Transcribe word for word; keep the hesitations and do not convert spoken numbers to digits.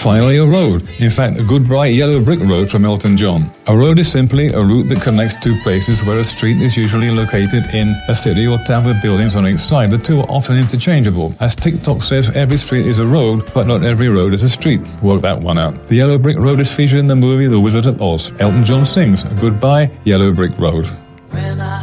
Finally, a road. In fact, a good bright yellow brick road from Elton John. A road is simply a route that connects two places where a street is usually located in a city or town with buildings on each side. The two are often interchangeable. As TikTok says, every street is a road, but not every road is a street. Work that one out. The yellow brick road is featured in the movie The Wizard of Oz. Elton John sings, "Goodbye, Yellow Brick Road." When